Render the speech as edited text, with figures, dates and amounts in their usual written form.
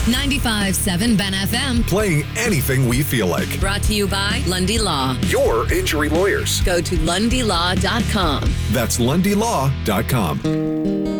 95.7 Ben FM. Playing anything we feel like. Brought to you by Lundy Law. Your injury lawyers. Go to LundyLaw.com. That's LundyLaw.com.